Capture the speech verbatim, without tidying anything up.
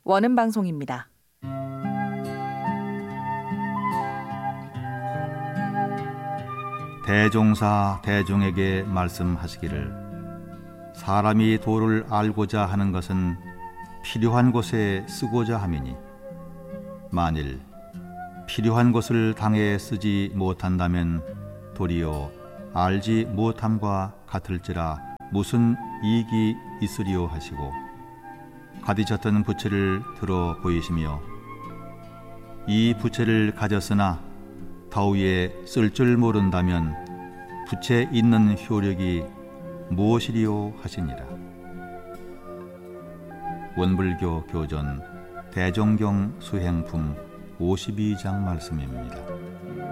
원음 방송입니다. 대종사 대중에게 말씀하시기를 사람이 도를 알고자 하는 것은 필요한 곳에 쓰고자 함이니 만일 필요한 곳을 당해 쓰지 못한다면 도리어 알지 못함과 같을지라 무슨 이익이 있으리요 하시고 가디졌던 부채를 들어 보이시며 이 부채를 가졌으나 더위에 쓸 줄 모른다면 부채 있는 효력이 무엇이리요 하시니라. 원불교 교전 대종경 수행품 오십이 장 말씀입니다.